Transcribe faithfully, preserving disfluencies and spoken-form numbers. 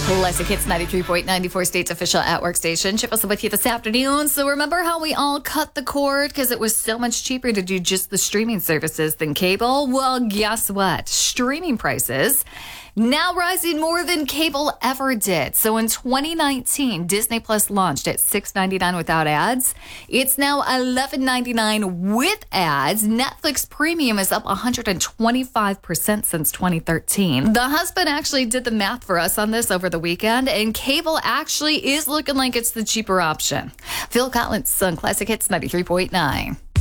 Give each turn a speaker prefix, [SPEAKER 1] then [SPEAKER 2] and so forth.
[SPEAKER 1] Classic Hits ninety-three point nine four State's official at-work station. Chip us with you this afternoon. So remember how we all cut the cord because it was so much cheaper to do just the streaming services than cable? Well, guess what? Streaming prices now rising more than cable ever did. So in twenty nineteen, Disney Plus launched at six ninety-nine without ads. It's now eleven ninety-nine with ads. Netflix Premium is up one hundred twenty-five percent since twenty thirteen. The husband actually did the math for us on this over the weekend, and cable actually is looking like it's the cheaper option. Phil Collins on Classic Hits ninety-three point nine.